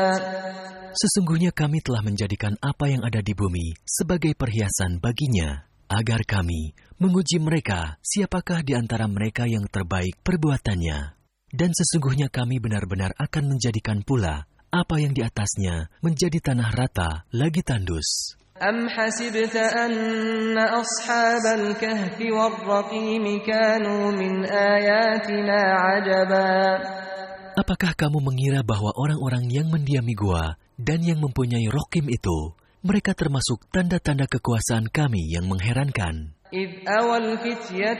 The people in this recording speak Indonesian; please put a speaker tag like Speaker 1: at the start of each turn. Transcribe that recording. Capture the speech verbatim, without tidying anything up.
Speaker 1: Sesungguhnya kami telah menjadikan apa yang ada di bumi sebagai perhiasan baginya, agar kami menguji mereka siapakah di antara mereka yang terbaik perbuatannya. Dan sesungguhnya kami benar-benar akan menjadikan pula apa yang di atasnya menjadi tanah rata lagi tandus.
Speaker 2: أم حسبت أن أصحاب الكهف والرقيم كانوا من آياتنا عجبا.
Speaker 1: Apakah kamu mengira bahwa orang-orang yang mendiami gua dan yang mempunyai Rokim itu, mereka termasuk tanda-tanda kekuasaan kami yang mengherankan?
Speaker 2: إذ أوى الفتية